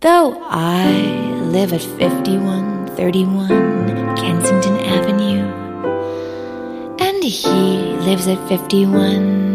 Though I live at 5131 Kensington Avenue, and he lives at 51